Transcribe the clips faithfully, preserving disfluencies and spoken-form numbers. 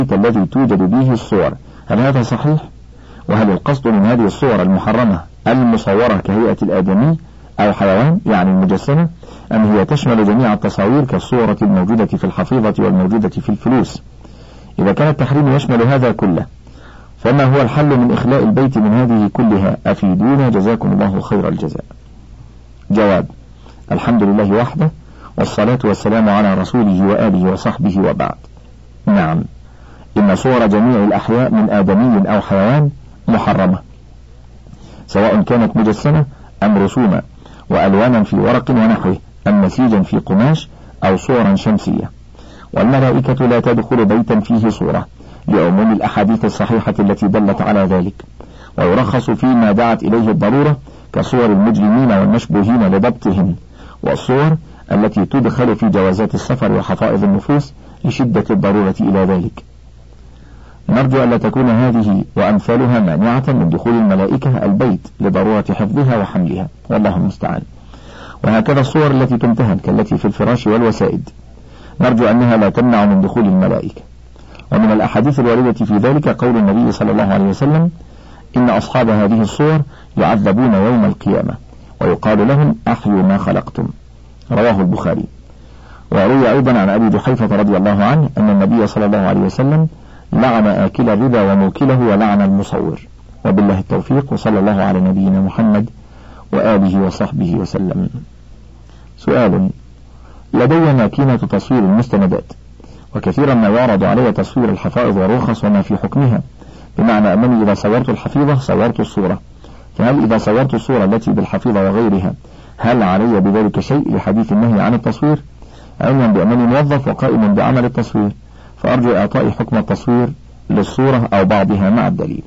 الذي توجد به الصور، هل هذا صحيح؟ وهل القصد من هذه الصور المحرمة المصورة كهيئة الآدمي أو حيوان يعني المجسمة، أم هي تشمل جميع التصاوير كالصورة الموجودة في الحفيظة والموجودة في الفلوس؟ إذا كان التحريم يشمل هذا كله، فما هو الحل من إخلاء البيت من هذه كلها؟ أفيدونا جزاكم الله خير الجزاء. جواب: الحمد لله وحده، والصلاة والسلام على رسوله وآله وصحبه وبعد. نعم، إن صور جميع الأحياء من آدمي أو حيوان محرمة، سواء كانت مجسمة أم رسوما وألوانا في ورق ونحوه، أم نسيجا في قماش أو صورا شمسية. والملائكة لا تدخل بيتا فيه صورة لعموم الأحاديث الصحيحة التي دلت على ذلك، ويرخص فيما دعت إليه الضرورة كصور المجرمين والمشبوهين لضبطهم، والصور التي تدخل في جوازات السفر وحفائظ النفوس لشدة الضرورة إلى ذلك. نرجو ألا تكون هذه وأمثالها مانعة من دخول الملائكة البيت لضرورة حفظها وحملها، والله المستعان. وهكذا الصور التي تمتهن كالتي في الفراش والوسائد، نرجو أنها لا تمنع من دخول الملائكة. ومن الأحاديث الواردة في ذلك قول النبي صلى الله عليه وسلم: إن أصحاب هذه الصور يعذبون يوم القيامة ويقال لهم أحيوا ما خلقتم، رواه البخاري. وروي أيضا عن أبي جحيفة رضي الله عنه أن النبي صلى الله عليه وسلم لعن آكل الربا وموكله ولعن المصور. وبالله التوفيق، وصلى الله على نبينا محمد وآله وصحبه وسلم. سؤال: لدي ماكينة تصوير المستندات، وكثيرا ما يعرض علي تصوير الحفائظ والرخص وما في حكمها، بمعنى أنني إذا صورت الحفيظة صورت الصورة، فهل إذا صورت الصورة التي بالحفيظة وغيرها هل علي بذلك شيء لحديث النهي عن التصوير؟ علما بأنني موظف وقائم بعمل التصوير، فأرجو إعطاء حكم التصوير للصورة أو بعضها مع الدليل.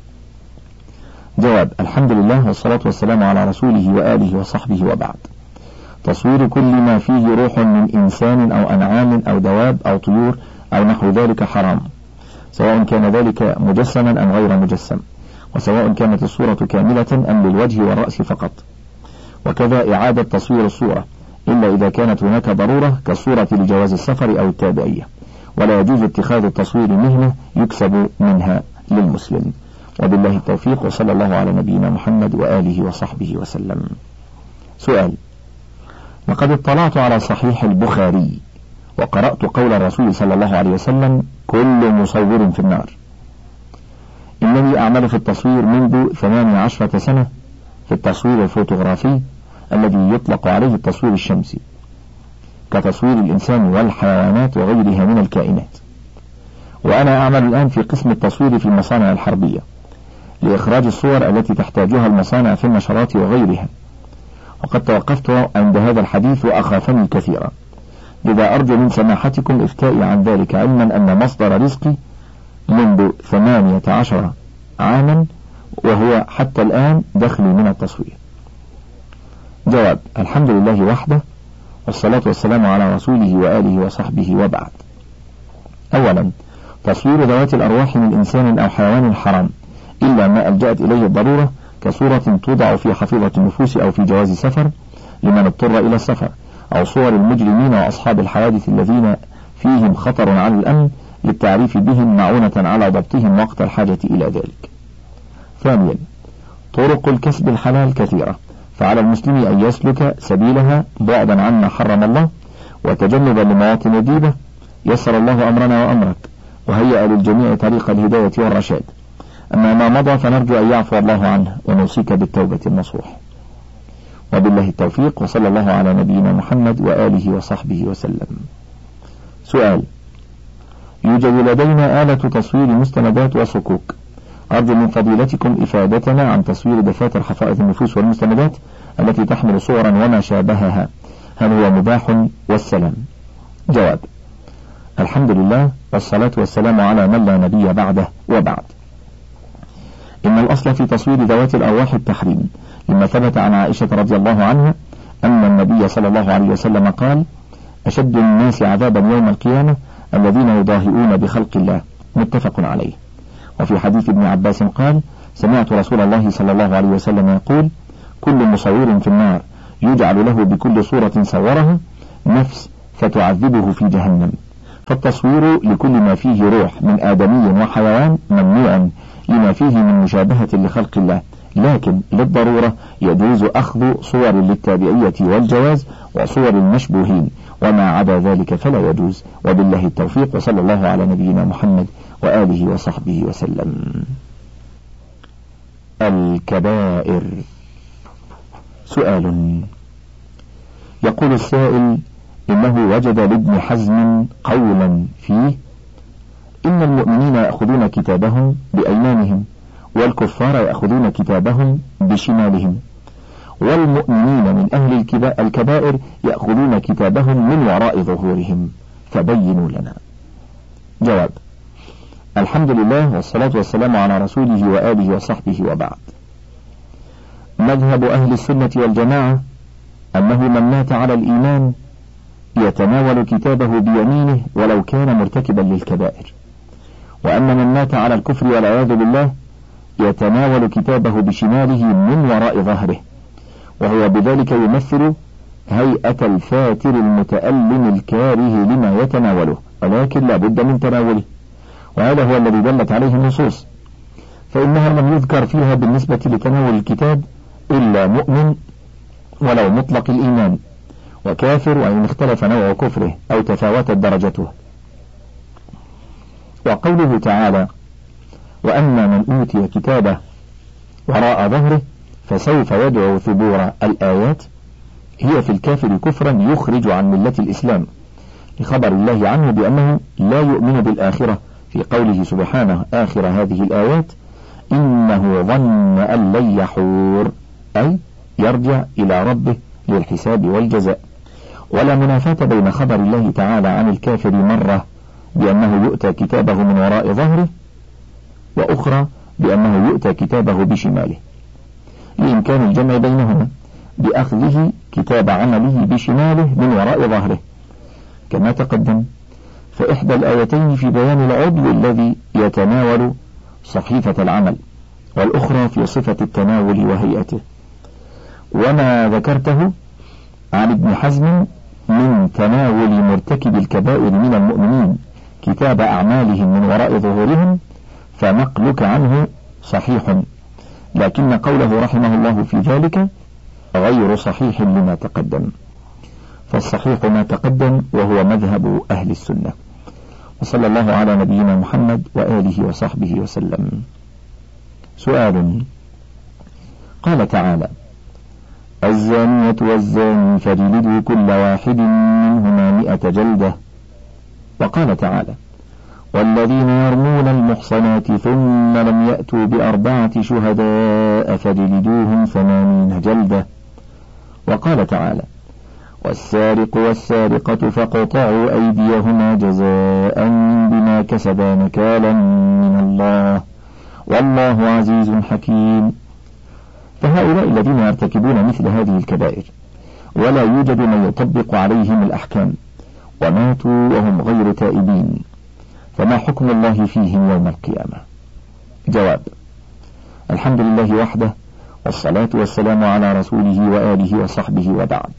جواب: الحمد لله والصلاة والسلام على رسوله وآله وصحبه وبعد. تصوير كل ما فيه روح من إنسان أو أنعام أو دواب أو طيور أو نحو ذلك حرام، سواء كان ذلك مجسما أم غير مجسم، وسواء كانت الصورة كاملة أم للوجه والرأس فقط. وكذا إعادة تصوير الصورة إلا إذا كانت هناك ضرورة كالصورة لجواز السفر أو التابعية، ولا يجوز اتخاذ التصوير مهنة يكسب منها للمسلم. وبالله التوفيق، وصلى الله على نبينا محمد وآله وصحبه وسلم. سؤال: لقد اطلعت على صحيح البخاري وقرأت قول الرسول صلى الله عليه وسلم: كل مصور في النار. إنني أعمل في التصوير منذ ثمان عشرة سنة، في التصوير الفوتوغرافي الذي يطلق عليه التصوير الشمسي، كتصوير الإنسان والحيوانات وغيرها من الكائنات. وأنا أعمل الآن في قسم التصوير في المصانع الحربية لإخراج الصور التي تحتاجها المصانع في النشرات وغيرها، وقد توقفت عند هذا الحديث وأخافني كثيرا، لذا أرجو من سماحتكم إفتائي عن ذلك، علما أن مصدر رزقي منذ ثمانية عشر عاما وهو حتى الآن دخلي من التصوير. جواب: الحمد لله وحده، والصلاة والسلام على رسوله وآله وصحبه وبعد. أولا، تصوير ذوات الأرواح من إنسان أو حيوان حرام، إلا ما ألجأت إليه الضرورة كصورة توضع في حفيظة النفوس أو في جواز سفر لمن اضطر إلى السفر، أو صور المجرمين وأصحاب الحوادث الذين فيهم خطر على الأمن للتعريف بهم معونة على ضبطهم وقت الحاجة إلى ذلك. ثانيا، طرق الكسب الحلال كثيرة، فعلى المسلم أن يسلك سبيلها بعدا عما حرم الله وتجنبا لمواطن الريبة. يسر الله أمرنا وأمرك وهيأ للجميع طريق الهداية والرشاد. أما ما مضى فنرجو أن يعفو الله عنه ونوصيك بالتوبة النصوح. وبالله التوفيق، وصلى الله على نبينا محمد وآله وصحبه وسلم. سؤال: يوجد لدينا آلة تصوير مستندات وصكوك، أرجو من فضيلتكم إفادتنا عن تصوير دفاتر حفائظ النفوس والمستندات التي تحمل صورا وما شابهها، هل هو مباح؟ والسلام. جواب: الحمد لله والصلاة والسلام على من لا نبي بعده وبعد. إن الأصل في تصوير ذوات الأرواح التحريم، لما ثبت عن عائشة رضي الله عنها أن النبي صلى الله عليه وسلم قال: أشد الناس عذابا يوم القيامة الذين يضاهئون بخلق الله، متفق عليه. وفي حديث ابن عباس قال: سمعت رسول الله صلى الله عليه وسلم يقول: كل مصور في النار يجعل له بكل صورة صورها نفس فتعذبه في جهنم، فالتصوير لكل ما فيه روح من آدمي وحيوان ممنوع لما فيه من مشابهة لخلق الله، لكن للضرورة يجوز أخذ صور للتابعية والجواز وصور المشبوهين، وما عدا ذلك فلا يجوز. وبالله التوفيق، وصلى الله على نبينا محمد وآله وصحبه وسلم. الكبائر. سؤال، يقول السائل: إنه وجد لابن حزم قولا فيه: إن المؤمنين يأخذون كتابهم بأيمانهم، والكفار يأخذون كتابهم بشمالهم، والمؤمنين من أهل الكبائر يأخذون كتابهم من وراء ظهورهم، فبينوا لنا. جواب: الحمد لله والصلاة والسلام على رسوله وآله وصحبه، وبعد. مذهب أهل السنة والجماعة أنه من مات على الإيمان يتناول كتابه بيمينه ولو كان مرتكبا للكبائر، وأن من مات على الكفر والعياذ بالله يتناول كتابه بشماله من وراء ظهره، وهو بذلك يمثل هيئة الفاتر المتألم الكاره لما يتناوله، ولكن لا بد من تناوله، وهذا هو الذي دلت عليه النصوص، فإنها لم يذكر فيها بالنسبة لتناول الكتاب إلا مؤمن ولو مطلق الإيمان، وكافر وإن اختلف نوع كفره أو تفاوتت درجته. وقوله تعالى: وأما من أوتي كتابه وراء ظهره فسوف يدعو ثبورا، الآيات هي في الكافر كفرا يخرج عن ملة الإسلام، لخبر الله عنه بأنه لا يؤمن بالآخرة في قوله سبحانه آخر هذه الآيات: إنه ظن أن لن يحور، أي يرجع إلى ربه للحساب والجزاء. ولا منافاة بين خبر الله تعالى عن الكافر مرة بأنه يؤتى كتابه من وراء ظهره، وأخرى بأنه يؤتى كتابه بشماله، لإمكان الجمع بينهما بأخذه كتاب عمله بشماله من وراء ظهره كما تقدم. فإحدى الآيتين في بيان العضو الذي يتناول صحيفة العمل، والأخرى في صفة التناول وهيئته. وما ذكرته عن ابن حزم من تناول مرتكب الكبائر من المؤمنين كتاب أعمالهم من وراء ظهورهم فنقلك عنه صحيح، لكن قوله رحمه الله في ذلك غير صحيح لما تقدم، فالصحيح ما تقدم وهو مذهب أهل السنة. وصلى الله على نبينا محمد وآله وصحبه وسلم. سؤال، قال تعالى: الزانية والزاني فاجلدوا كل واحد منهما مئة جلدة. وقال تعالى: والذين يرمون المحصنات ثم لم يأتوا بأربعة شهداء فاجلدوهم ثمانين جلدة. وقال تعالى: والسارق والسارقة فاقطعوا أيديهما جزاء بما كسبا نكالا من الله والله عزيز حكيم. فهؤلاء الذين يرتكبون مثل هذه الكبائر ولا يوجد من يطبق عليهم الأحكام وماتوا وهم غير تائبين، فما حكم الله فيهم يوم القيامة؟ جواب: الحمد لله وحده، والصلاة والسلام على رسوله وآله وصحبه، وبعد.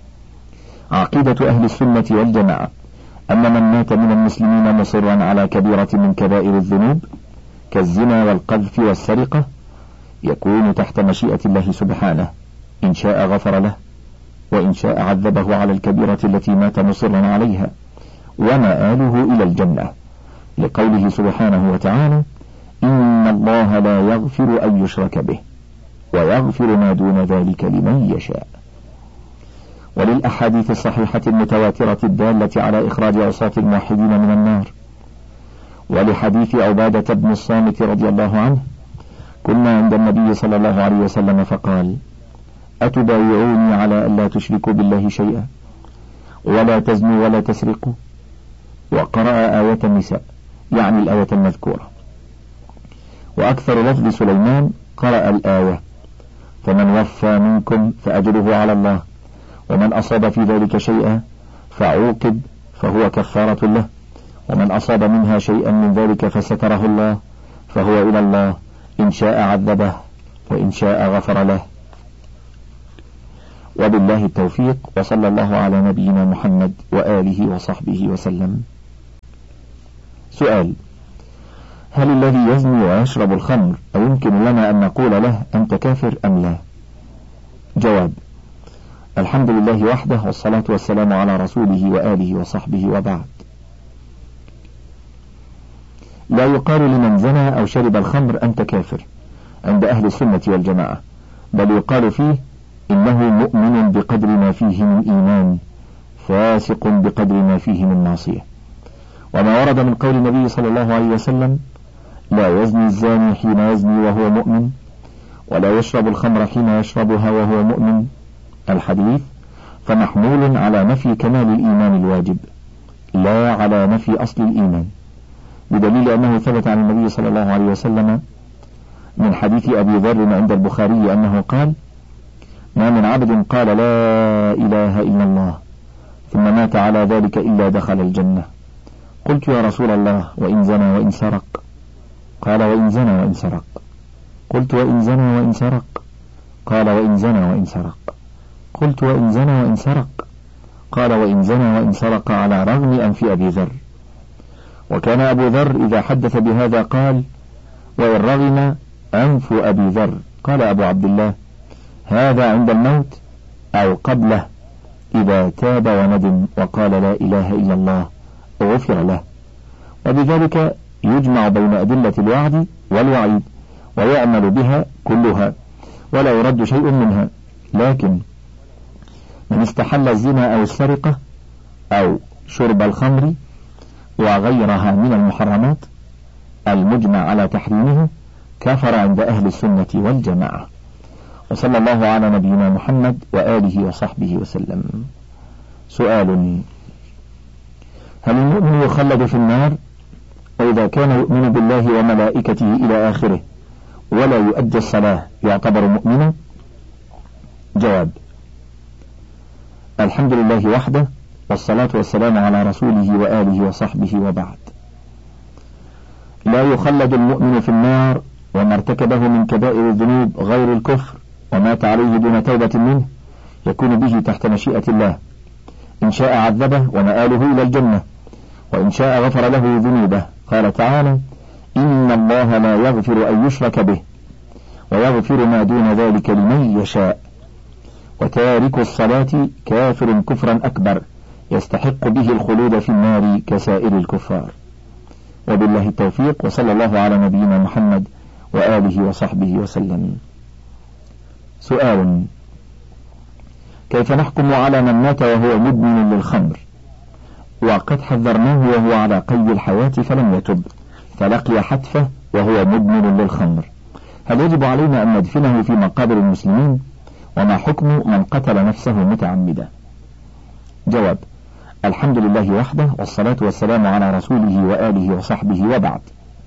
عقيدة أهل السنة والجماعة أن من مات من المسلمين مصرا على كبيرة من كبائر الذنوب كالزنا والقذف والسرقة يكون تحت مشيئة الله سبحانه، إن شاء غفر له، وإن شاء عذبه على الكبيرة التي مات مصرا عليها، ومآله إلى الجنة، لقوله سبحانه وتعالى: إن الله لا يغفر أن يشرك به ويغفر ما دون ذلك لمن يشاء. وللأحاديث الصحيحة المتواترة الدالة على إخراج عصاة الموحدين من النار. ولحديث عبادة بن الصامت رضي الله عنه: كنا عند النبي صلى الله عليه وسلم فقال: أتبايعوني على أن لا تشركوا بالله شيئا ولا تزنوا ولا تسرقوا؟ وقرأ آية النساء، يعني الآية المذكورة. وأكثر لفظ سليمان قرأ الآية: فمن وفى منكم فأجره على الله، ومن أصاب في ذلك شيئا فعوقب فهو كفارة له، ومن أصاب منها شيئا من ذلك فستره الله فهو إلى الله، إن شاء عذبه وإن شاء غفر له. وبالله التوفيق، وصلى الله على نبينا محمد وآله وصحبه وسلم. سؤال: هل الذي يزني ويشرب الخمر أيمكن لنا أن نقول له أنت كافر أم لا؟ جواب: الحمد لله وحده، والصلاة والسلام على رسوله وآله وصحبه، وبعد. لا يقال لمن زنى أو شرب الخمر أنت كافر عند أهل السنة والجماعة، بل يقال فيه إنه مؤمن بقدر ما فيه من إيمان، فاسق بقدر ما فيه من معصية. وما ورد من قول النبي صلى الله عليه وسلم: لا يزني الزاني حين يزني وهو مؤمن، ولا يشرب الخمر حين يشربها وهو مؤمن، الحديث، فمحمول على نفي كمال الإيمان الواجب لا على نفي أصل الإيمان، بدليل أنه ثبت عن النبي صلى الله عليه وسلم من حديث أبي ذر عند البخاري أنه قال: ما من عبد قال لا إله إلا الله ثم مات على ذلك إلا دخل الجنة. قلت: يا رسول الله، وإن زنى وإن سرق؟ قال: وإن زنى وإن سرق. قلت: وإن زنى وإن سرق؟ قال: وإن زنى وإن سرق. قلت: وإن زنى وإن سرق؟ قال: وإن زنى وإن سرق على رغم أنف أبي ذر. وكان أبو ذر إذا حدث بهذا قال: وإن رغم أنف أبي ذر. قال أبو عبد الله: هذا عند الموت أو قبله إذا تاب وندم وقال لا إله إلا الله غفر له. وبذلك يجمع بين أدلة الوعد والوعيد ويعمل بها كلها ولا يرد شيء منها. لكن من استحل الزنا أو السرقة أو شرب الخمر وغيرها من المحرمات المجمع على تحريمه كفر عند أهل السنة والجماعة. وصلى الله على نبينا محمد وآله وصحبه وسلم. سؤال: هل المؤمن يخلد في النار وإذا كان يؤمن بالله وملائكته إلى آخره ولا يؤدي الصلاة يعتبر مؤمنا؟ جواب: الحمد لله وحده، والصلاة والسلام على رسوله وآله وصحبه، وبعد. لا يخلد المؤمن في النار وما ارتكبه من كبائر الذنوب غير الكفر ومات عليه دون توبة منه يكون به تحت مشيئة الله، إن شاء عذبه ومآله إلى الجنة، وإن شاء غفر له ذنوبه. قال تعالى: إن الله لا يغفر أن يشرك به ويغفر ما دون ذلك لمن يشاء. وتارك الصلاة كافر كفرا أكبر يستحق به الخلود في النار كسائر الكفار. وبالله التوفيق، وصلى الله على نبينا محمد وآله وصحبه وسلم. سؤال: كيف نحكم على من مات وهو مدمن للخمر وقد حذرناه وهو على قيد الحياة فلم يتب فلقي حتفه وهو مدمن للخمر؟ هل يجب علينا أن ندفنه في مقابر المسلمين؟ وما حكم من قتل نفسه متعمدا؟ جواب: الحمد لله وحده، والصلاة والسلام على رسوله وآله وصحبه، وبعد.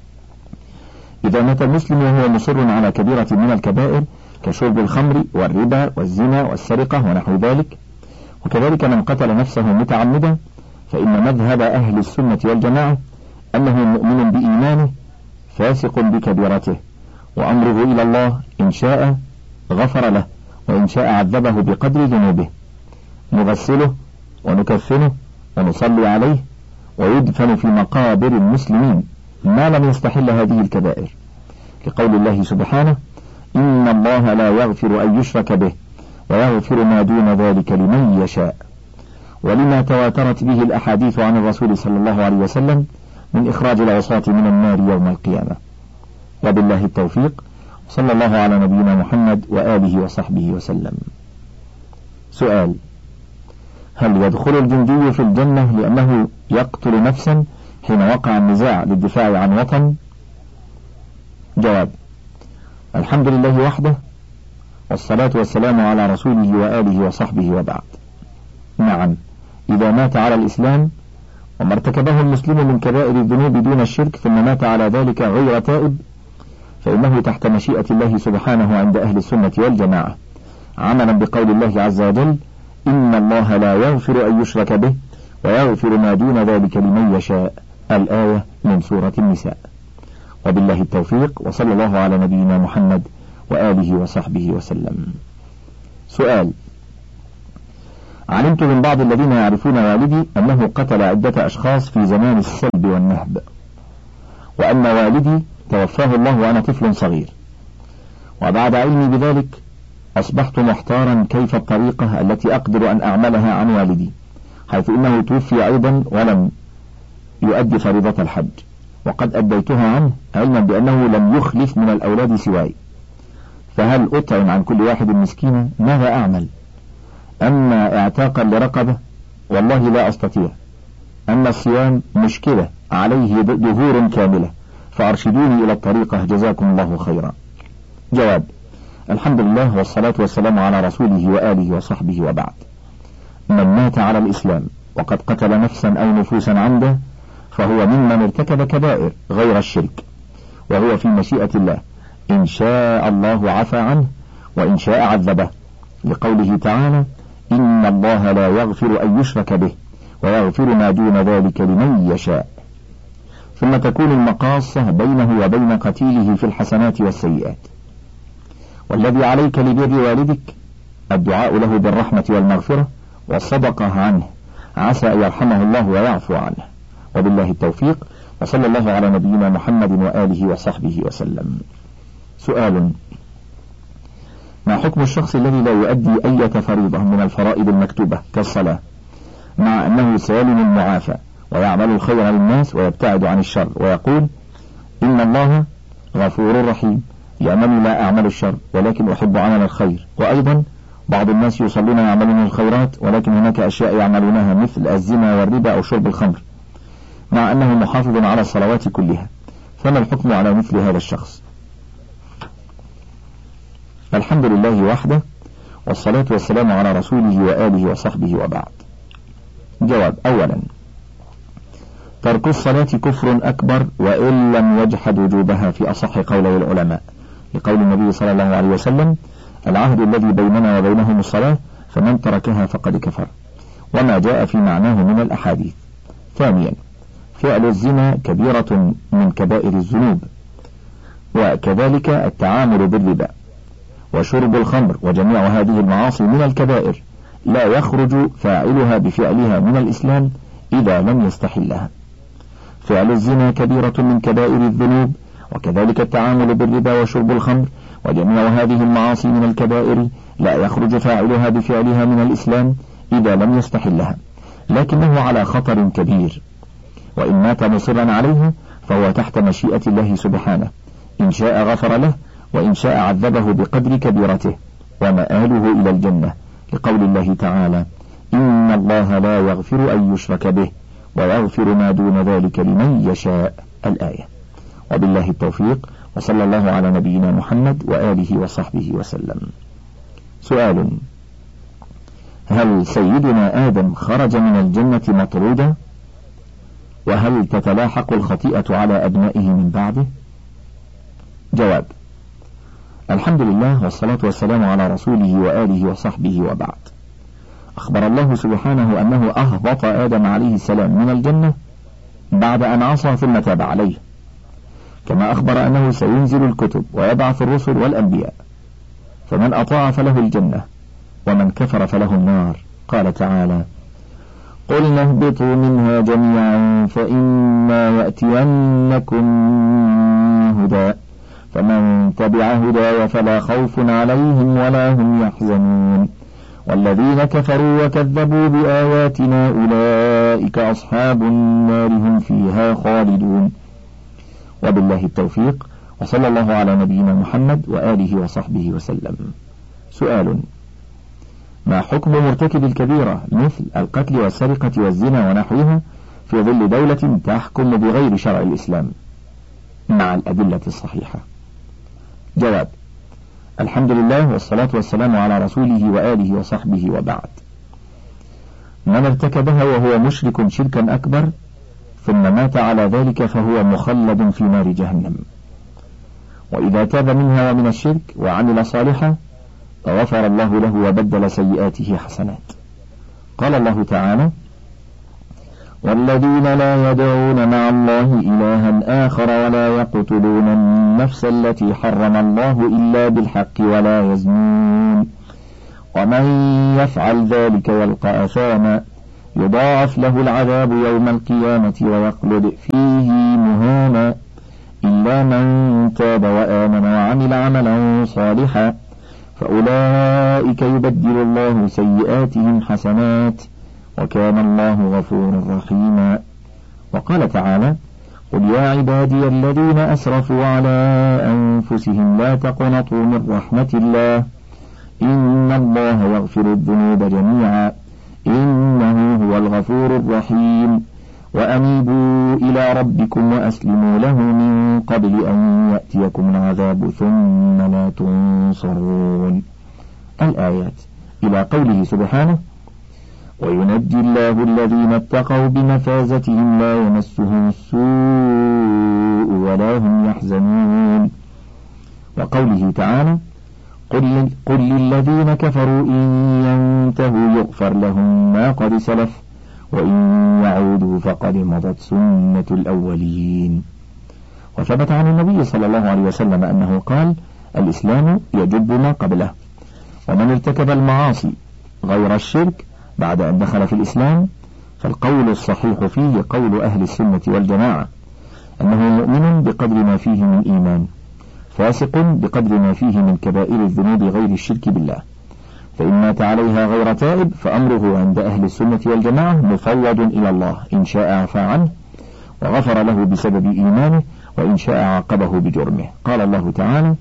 إذا مات المسلم وهو مصر على كبيرة من الكبائر كشرب الخمر والربا والزنا والسرقة ونحو ذلك، وكذلك من قتل نفسه متعمدا، فإن مذهب أهل السنة والجماعة أنه مؤمن بإيمانه فاسق بكبيرته، وأمره إلى الله، إن شاء غفر له وإن شاء عذبه بقدر ذنوبه. نغسله ونكفنه ونصلي عليه ويدفن في مقابر المسلمين ما لم يستحل هذه الكبائر، لقول الله سبحانه: إن الله لا يغفر أن يشرك به ويغفر ما دون ذلك لمن يشاء. ولما تواترت به الأحاديث عن الرسول صلى الله عليه وسلم من إخراج العصاة من النار يوم القيامة. وبالله التوفيق، صلى الله على نبينا محمد وآله وصحبه وسلم. سؤال: هل يدخل الجندي في الجنة لأنه يقتل نفسا حين وقع النزاع للدفاع عن وطن؟ جواب: الحمد لله وحده، والصلاة والسلام على رسوله وآله وصحبه، وبعد. نعم، إذا مات على الإسلام وما ارتكبه المسلم من كبائر الذنوب دون الشرك ثم مات على ذلك غير تائب فإنه تحت مشيئة الله سبحانه عند أهل السنة والجماعة، عملا بقول الله عز وجل: إن الله لا يغفر أن يشرك به ويغفر ما دون ذلك لمن يشاء، الآية من سورة النساء. وبالله التوفيق، وصلى الله على نبينا محمد وآله وصحبه وسلم. سؤال: علمت من بعض الذين يعرفون والدي أنه قتل عدة أشخاص في زمان السلب والنهب، وأن والدي توفاه الله وأنا طفل صغير، وبعد علمي بذلك أصبحت محتارا كيف الطريقة التي أقدر أن أعملها عن والدي، حيث إنه توفي أيضا ولم يؤدي فريضة الحج، وقد أديتها عنه علما بأنه لم يخلف من الأولاد سواي، فهل أطعم عن كل واحد مسكينا؟ ماذا أعمل؟ أما اعتاقا لرقبة والله لا أستطيع، أما الصيام مشكلة عليه دهور كاملة، فأرشدوني إلى الطريقة جزاكم الله خيرا. جواب: الحمد لله والصلاة والسلام على رسوله وآله وصحبه وبعد. من مات على الإسلام وقد قتل نفسا أو نفوسا عمدا فهو ممن ارتكب كبائر غير الشرك، وهو في مشيئة الله، إن شاء الله عفى عنه وإن شاء عذبه، لقوله تعالى: إن الله لا يغفر أن يشرك به ويغفر ما دون ذلك لمن يشاء. ثم تكون المقاصة بينه وبين قتيله في الحسنات والسيئات. والذي عليك لبر والدك الدعاء له بالرحمة والمغفرة والصدقة عنه، عسى أن يرحمه الله ويعفو عنه. وبالله التوفيق، وصلى الله على نبينا محمد وآله وصحبه وسلم. سؤال: ما حكم الشخص الذي لا يؤدي أي فريضة من الفرائض المكتوبة كالصلاة، مع أنه سالم معافى ويعمل الخير للناس ويبتعد عن الشر، ويقول: إن الله غفور رحيم لأنني لا أعمل الشر ولكن أحب عمل الخير، وأيضا بعض الناس يصلون يعملون الخيرات ولكن هناك أشياء يعملونها مثل الزنا والربا أو شرب الخمر، مع أنه محافظ على الصلوات كلها، فما الحكم على مثل هذا الشخص؟ الحمد لله وحده، والصلاة والسلام على رسوله وآله وصحبه وبعد. جواب: أولا، ترك الصلاة كفر أكبر وإن لم يجحد وجوبها في أصح قولي العلماء، لقول النبي صلى الله عليه وسلم: العهد الذي بيننا وبينهم الصلاة فمن تركها فقد كفر، وما جاء في معناه من الأحاديث. ثانيا، فعل الزنا كبيرة من كبائر الذنوب، وكذلك التعامل بالربا وشرب الخمر وجميع هذه المعاصي من الكبائر، لا يخرج فاعلها بفعلها من الإسلام إذا لم يستحلها. فعل الزنا كبيرة من كبائر الذنوب، وكذلك التعامل بالربا وشرب الخمر وجميع هذه المعاصي من الكبائر، لا يخرج فاعلها بفعلها من الإسلام إذا لم يستحلها، لكنه على خطر كبير، وإن مات مصرا عليها فهو تحت مشيئة الله سبحانه، إن شاء غفر له وإن شاء عذبه بقدر كبيرته، ومآله إلى الجنة، لقول الله تعالى: إن الله لا يغفر أن يشرك به ويغفر ما دون ذلك لمن يشاء. الآية. وبالله التوفيق، وصلى الله على نبينا محمد وآله وصحبه وسلم. سؤال: هل سيدنا آدم خرج من الجنة مطرودا؟ وهل تتلاحق الخطيئة على أبنائه من بعده؟ جواب: الحمد لله والصلاة والسلام على رسوله وآله وصحبه وبعد. أخبر الله سبحانه أنه أهبط آدم عليه السلام من الجنة بعد أن عصى ثم تاب عليه، كما أخبر أنه سينزل الكتب ويبعث الرسل والأنبياء، فمن أطاع فله الجنة ومن كفر فله النار. قال تعالى: قلنا اهبطوا منها جميعا فإما يأتينكم هدى فمن تبع هداي فلا خوف عليهم ولا هم يحزنون والذين كفروا وكذبوا بآياتنا أولئك أصحاب النار هم فيها خالدون. وبالله التوفيق، وصلى الله على نبينا محمد وآله وصحبه وسلم. سؤال: ما حكم مرتكب الكبيرة مثل القتل والسرقة والزنا ونحوها في ظل دولة تحكم بغير شرع الإسلام مع الأدلة الصحيحة؟ جواب: الحمد لله والصلاة والسلام على رسوله وآله وصحبه وبعد. من ارتكبها وهو مشرك شركا أكبر ثم مات على ذلك فهو مخلد في نار جهنم، وإذا تاب منها ومن الشرك وعمل صالحا فغفر الله له وبدل سيئاته حسنات. قال الله تعالى: والذين لا يدعون مع الله إلها آخر ولا يقتلون النفس التي حرم الله إلا بالحق ولا يزنون ومن يفعل ذلك يلقى أثاما يضاعف له العذاب يوم القيامة ويخلد فيه مهانا إلا من تاب وآمن وعمل عملا صالحا فأولئك يبدل الله سيئاتهم حسنات وكان الله غفورا رحيما. وقال تعالى: قل يا عبادي الذين أسرفوا على أنفسهم لا تقنطوا من رحمة الله إن الله يغفر الذنوب جميعا إنه هو الغفور الرحيم وأنيبوا إلى ربكم وأسلموا له من قبل أن يأتيكم العذاب ثم لا تنصرون. الآيات إلى قوله سبحانه: وينجي الله الذين اتقوا بمفازتهم لا يمسهم السوء ولا هم يحزنون. وقوله تعالى: قل, قل للذين كفروا إن ينتهوا يغفر لهم ما قد سلف وإن يعودوا فقد مضت سنة الأولين. وثبت عن النبي صلى الله عليه وسلم أنه قال: الإسلام يجب ما قبله، ومن ارتكب المعاصي غير الشرك بعد أن دخل في الإسلام فالقول الصحيح فيه قول أهل السنة والجماعة أنه مؤمن بقدر ما فيه من إيمان، فاسق بقدر ما فيه من كبائر الذنوب غير الشرك بالله، فإن مات عليها غير تائب فأمره عند أهل السنة والجماعة مفوض إلى الله، إن شاء عفى عنه وغفر له بسبب إيمانه وإن شاء عاقبه بجرمه. قال الله تعالى: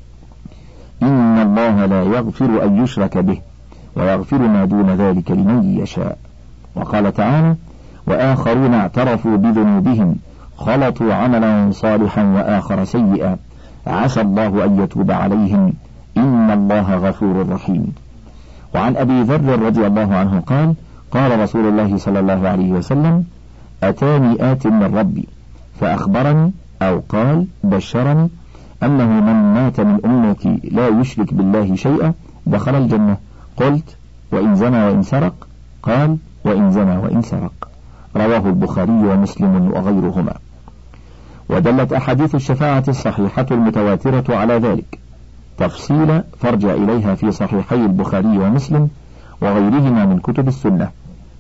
إن الله لا يغفر أن يشرك به ويغفر ما دون ذلك لمن يشاء. وقال تعالى: وآخرون اعترفوا بذنوبهم خلطوا عملا صالحا وآخر سيئا عسى الله أن يتوب عليهم إن الله غفور رحيم. وعن أبي ذر رضي الله عنه قال: قال رسول الله صلى الله عليه وسلم: أتاني آت من ربي فأخبرني أو قال بشرني أنه من مات من أمتي لا يشرك بالله شيئا دخل الجنة. قلت: وإن زنى وإن سرق؟ قال: وإن زنى وإن سرق. رواه البخاري ومسلم وغيرهما. ودلت أحاديث الشفاعة الصحيحة المتواترة على ذلك تفصيل فارجع إليها في صحيحي البخاري ومسلم وغيرهما من كتب السنة.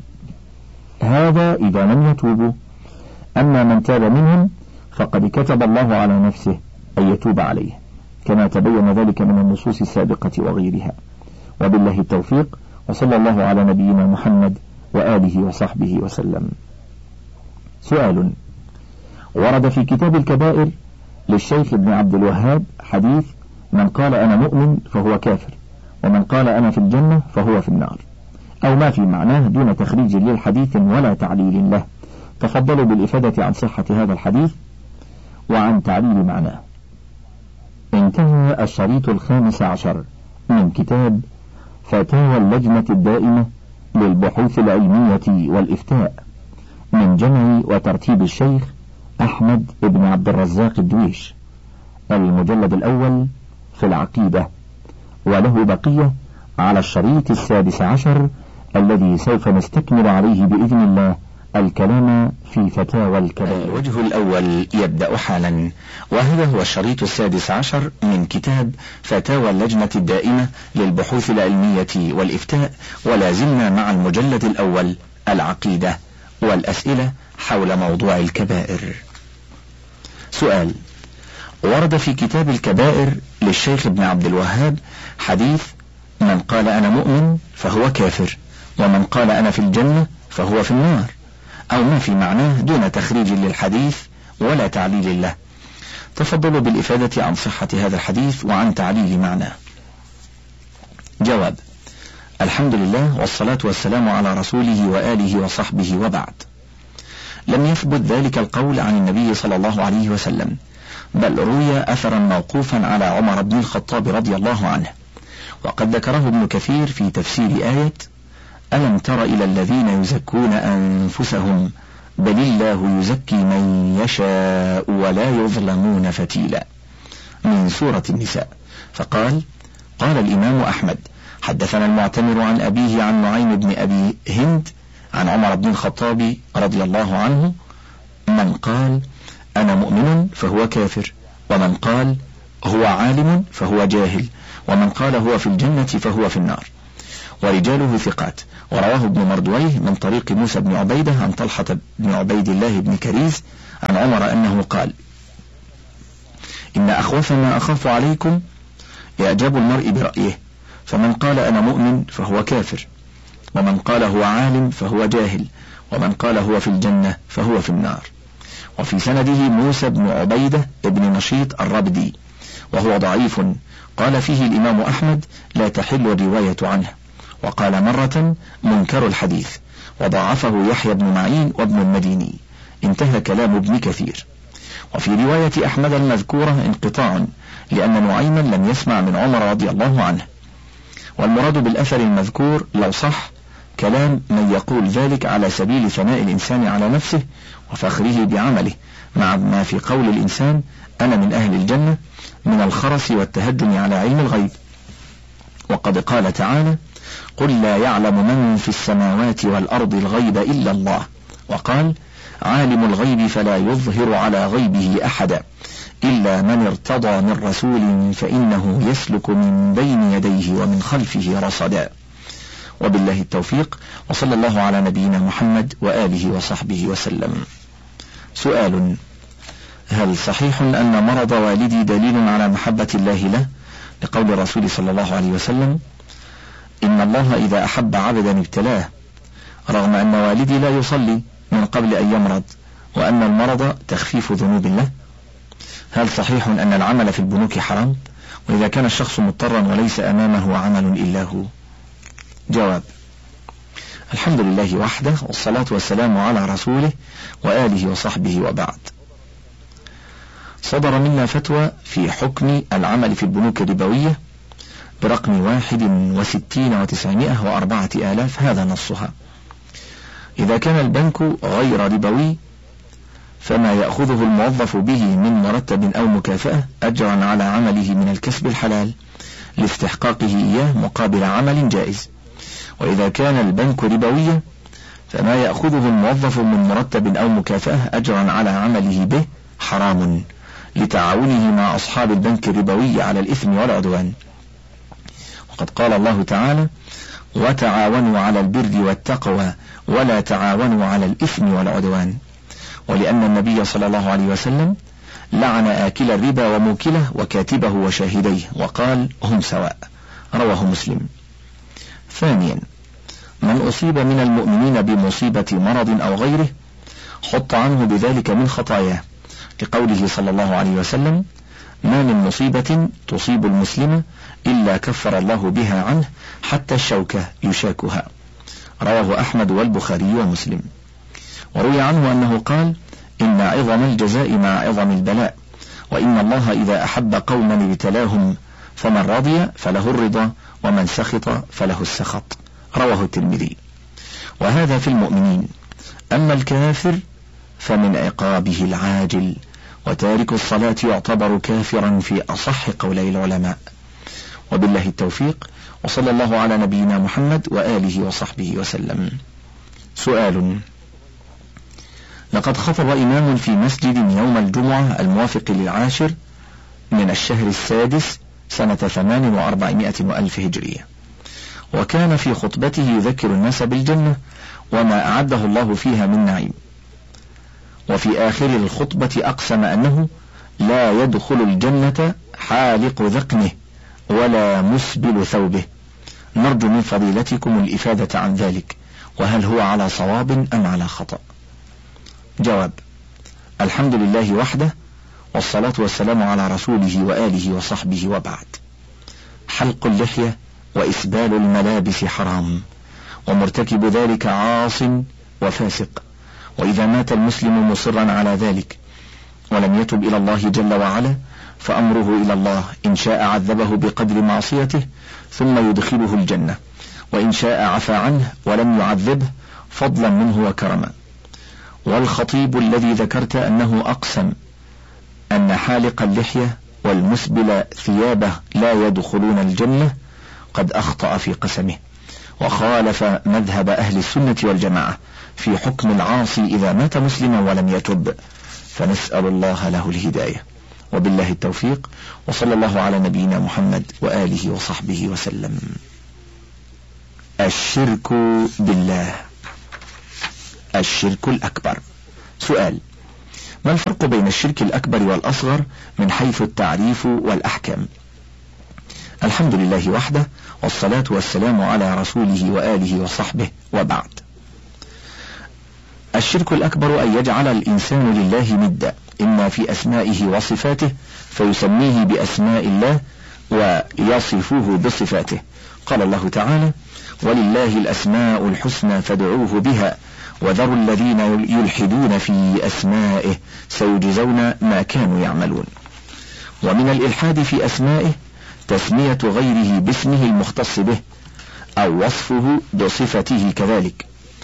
هذا إذا لم يتوبوا، أما من تاب منهم فقد كتب الله على نفسه أن يتوب عليه، كما تبين ذلك من النصوص السابقة وغيرها. وبالله التوفيق، وصلى الله على نبينا محمد وآله وصحبه وسلم. سؤال: ورد في كتاب الكبائر للشيخ ابن عبد الوهاب حديث: من قال أنا مؤمن فهو كافر، ومن قال أنا في الجنة فهو في النار، أو ما في معناه دون تخريج للحديث ولا تعليل له. تفضلوا بالإفادة عن صحة هذا الحديث وعن تعليل معناه. انتهى الشريط الخامس عشر من كتاب فتاوى اللجنة الدائمة للبحوث العلمية والإفتاء من جمع وترتيب الشيخ أحمد بن عبد الرزاق الدويش، المجلد الأول في العقيدة، وله بقية على الشريط السادس عشر الذي سوف نستكمل عليه بإذن الله الكلام في فتاوى الكبائر. الوجه الأول يبدأ حالا، وهذا هو الشريط السادس عشر من كتاب فتاوى اللجنة الدائمة للبحوث العلمية والإفتاء، ولا زلنا مع المجلد الأول العقيدة والأسئلة حول موضوع الكبائر. سؤال: ورد في كتاب الكبائر للشيخ ابن عبد الوهاب حديث: من قال أنا مؤمن فهو كافر، ومن قال أنا في الجنة فهو في النار، أو ما في معناه دون تخريج للحديث ولا تعليل له. تفضلوا بالإفادة عن صحة هذا الحديث وعن تعليل معناه. جواب: الحمد لله والصلاة والسلام على رسوله وآله وصحبه وبعد. لم يثبت ذلك القول عن النبي صلى الله عليه وسلم، بل روي أثرا موقوفا على عمر بن الخطاب رضي الله عنه، وقد ذكره ابن كثير في تفسير آية: ألم تر إلى الذين يزكون أنفسهم بل الله يزكي من يشاء ولا يظلمون فتيلا، من سورة النساء. فقال: قال الإمام أحمد: حدثنا المعتمر عن أبيه عن نعيم بن أبي هند عن عمر بن الخطاب رضي الله عنه: من قال أنا مؤمن فهو كافر، ومن قال هو عالم فهو جاهل، ومن قال هو في الجنة فهو في النار، ورجاله ثقات. ورواه ابن مردويه من طريق موسى بن عبيدة عن طلحة بن عبيد الله بن كريز عن عمر أنه قال: إن أخوف ما أخاف عليكم إعجاب المرء برأيه، فمن قال أنا مؤمن فهو كافر، ومن قال هو عالم فهو جاهل، ومن قال هو في الجنة فهو في النار. وفي سنده موسى بن عبيدة بن نشيط الربدي وهو ضعيف، قال فيه الإمام أحمد لا تحل الرواية عنه، وقال مرة منكر الحديث، وضعفه يحيى بن معين وابن المديني. انتهى كلام ابن كثير. وفي رواية أحمد المذكورة انقطاع، لأن نعيما لم يسمع من عمر رضي الله عنه. والمراد بالأثر المذكور لو صح كلام من يقول ذلك على سبيل ثناء الإنسان على نفسه وفخره بعمله، مع ما في قول الإنسان أنا من أهل الجنة من الخرس والتهجم على علم الغيب. وقد قال تعالى قل لا يعلم من في السماوات والأرض الغيب إلا الله، وقال عالم الغيب فلا يظهر على غيبه أحدا إلا من ارتضى من رسول فإنه يسلك من بين يديه ومن خلفه رصدا. وبالله التوفيق، وصلى الله على نبينا محمد وآله وصحبه وسلم. سؤال: هل صحيح أن مرض والدي دليل على محبة الله له، لقول الرسول صلى الله عليه وسلم إن الله إذا أحب عبدا ابتلاه، رغم أن والدي لا يصلي من قبل أن يمرض، وأن المرض تخفيف ذنوب له؟ هل صحيح أن العمل في البنوك حرام، وإذا كان الشخص مضطرا وليس أمامه عمل إلا هو؟ جواب: الحمد لله وحده، والصلاة والسلام على رسوله وآله وصحبه وبعد. صدر منا فتوى في حكم العمل في البنوك الربوية برقم واحد وستين وتسعمائة وأربعة آلاف، هذا نصها: إذا كان البنك غير ربوي فما يأخذه الموظف به من مرتب أو مكافأة أجرا على عمله من الكسب الحلال لاستحقاقه إياه مقابل عمل جائز. وإذا كان البنك ربويا فما يأخذه الموظف من مرتب أو مكافأة أجرا على عمله به حرام لتعاونه مع أصحاب البنك الربوي على الإثم والعدوان. وقد قال الله تعالى وتعاونوا على البر والتقوى ولا تعاونوا على الإثم والعدوان. ولأن النبي صلى الله عليه وسلم لعن آكل الربا وموكله وكاتبه وشاهديه وقال هم سواء، رواه مسلم. ثانيا: من أصيب من المؤمنين بمصيبة مرض أو غيره حط عنه بذلك من خطاياه، لقوله صلى الله عليه وسلم ما من مصيبة تصيب المسلم إلا كفر الله بها عنه حتى الشوكة يشاكها، رواه أحمد والبخاري ومسلم. وروي عنه أنه قال إن عظم الجزاء مع عظم البلاء، وإن الله إذا أحب قوما ابتلاهم فمن رضي فله الرضا ومن سخط فله السخط، رواه الترمذي. وهذا في المؤمنين. أما الكافر فمن عقابه العاجل، وتارك الصلاة يعتبر كافرا في أصح قولي العلماء. وبالله التوفيق، وصلى الله على نبينا محمد وآله وصحبه وسلم. سؤال: لقد خطب إمام في مسجد يوم الجمعة الموافق للعاشر من الشهر السادس سنة ثمان وأربعمائة وألف هجرية، وكان في خطبته يذكر الناس بالجنة وما أعده الله فيها من نعيم، وفي آخر الخطبة أقسم أنه لا يدخل الجنة حالق ذقنه ولا مسبل ثوبه. نرجو من فضيلتكم الإفادة عن ذلك، وهل هو على صواب أم على خطأ؟ جواب: الحمد لله وحده، والصلاة والسلام على رسوله وآله وصحبه وبعد. حلق اللحية وإسبال الملابس حرام، ومرتكب ذلك عاص وفاسق، وإذا مات المسلم مصرا على ذلك ولم يتب إلى الله جل وعلا فأمره إلى الله، إن شاء عذبه بقدر معصيته ثم يدخله الجنة، وإن شاء عفى عنه ولم يعذبه فضلا منه وكرما. والخطيب الذي ذكرت أنه أقسم أن حالق اللحية والمسبل ثيابه لا يدخلون الجنة قد أخطأ في قسمه، وخالف مذهب أهل السنة والجماعة في حكم العاصي إذا مات مسلما ولم يتب، فنسأل الله له الهداية. وبالله التوفيق، وصلى الله على نبينا محمد وآله وصحبه وسلم. الشرك بالله، الشرك الأكبر. سؤال: ما الفرق بين الشرك الأكبر والأصغر من حيث التعريف والأحكام؟ الحمد لله وحده، والصلاة والسلام على رسوله وآله وصحبه، وبعد. الشرك الأكبر أن يجعل الإنسان لله ندا، إما في أسمائه وصفاته فيسميه بأسماء الله ويصفه بصفاته. قال الله تعالى: ولله الأسماء الحسنى فادعوه بها وذروا الذين يلحدون في أسمائه سيجزون ما كانوا يعملون. ومن الإلحاد في أسمائه تسمية غيره باسمه المختص به أو وصفه بصفته كذلك،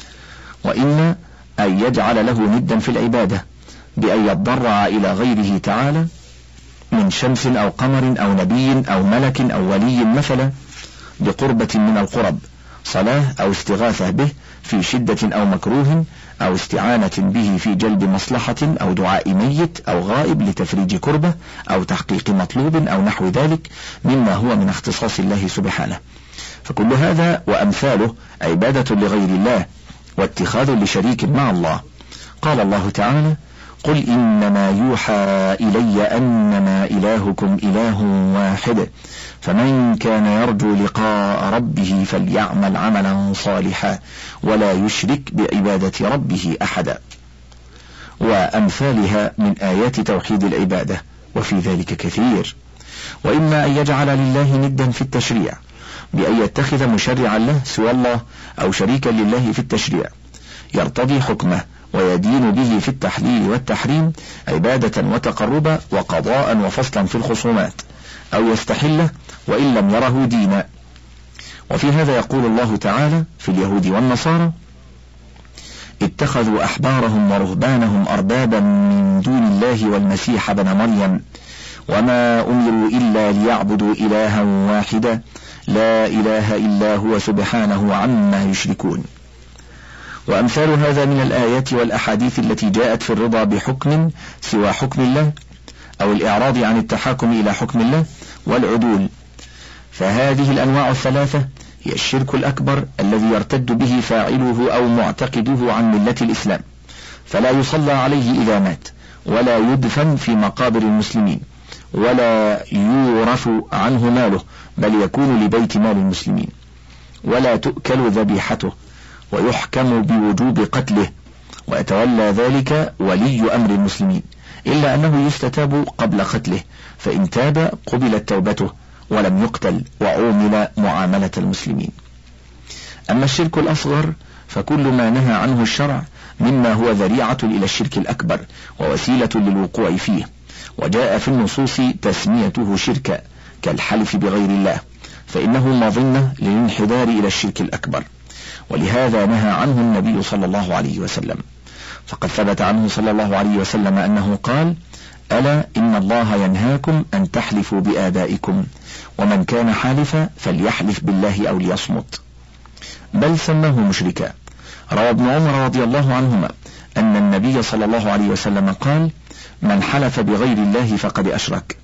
وإن أن يجعل له ندا في العبادة بأن يتضرع إلى غيره تعالى من شمس أو قمر أو نبي أو ملك أو ولي مثلا بقربة من القرب، صلاة أو استغاثة به في شدة أو مكروه أو استعانة به في جلب مصلحة أو دعاء ميت أو غائب لتفريج كربة أو تحقيق مطلوب أو نحو ذلك مما هو من اختصاص الله سبحانه. فكل هذا وأمثاله عبادة لغير الله واتخاذ لشريك مع الله. قال الله تعالى: قل إنما يوحى إلي أنما إلهكم إله واحد فمن كان يرجو لقاء ربه فليعمل عملا صالحا ولا يشرك بعبادة ربه أحدا، وأمثالها من آيات توحيد العبادة، وفي ذلك كثير. وإما أن يجعل لله ندا في التشريع بأن يتخذ مشرعا له سوى الله أو شريكا لله في التشريع يرتضي حكمه ويدين به في التحليل والتحريم عبادة وتقربا وقضاء وفصلا في الخصومات، أو يستحله وإن لم يره دينا. وفي هذا يقول الله تعالى في اليهود والنصارى: اتخذوا أحبارهم ورهبانهم أربابا من دون الله والمسيح ابن مريم وما أمروا إلا ليعبدوا إلها واحدا لا إله إلا هو سبحانه عما يشركون. وأمثال هذا من الآيات والأحاديث التي جاءت في الرضا بحكم سوى حكم الله أو الإعراض عن التحاكم إلى حكم الله والعدول. فهذه الأنواع الثلاثة هي الشرك الأكبر الذي يرتد به فاعله أو معتقده عن ملة الإسلام، فلا يصلى عليه إذا مات، ولا يدفن في مقابر المسلمين، ولا يورث عنه ماله بل يكون لبيت مال المسلمين، ولا تؤكل ذبيحته، ويحكم بوجوب قتله، ويتولى ذلك ولي أمر المسلمين، إلا أنه يستتاب قبل قتله، فإن تاب قبلت توبته ولم يقتل وعومل معاملة المسلمين. أما الشرك الأصغر فكل ما نهى عنه الشرع مما هو ذريعة إلى الشرك الأكبر ووسيلة للوقوع فيه، وجاء في النصوص تسميته شركا كالحلف بغير الله، فإنه مظنة للانحدار إلى الشرك الأكبر، ولهذا نهى عنه النبي صلى الله عليه وسلم. فقد ثبت عنه صلى الله عليه وسلم أنه قال: ألا إن الله ينهاكم أن تحلفوا بآبائكم، ومن كان حالفا فليحلف بالله أو ليصمت، بل سماه مشركا. روى ابن عمر رضي الله عنهما أن النبي صلى الله عليه وسلم قال: من حلف بغير الله فقد أشرك.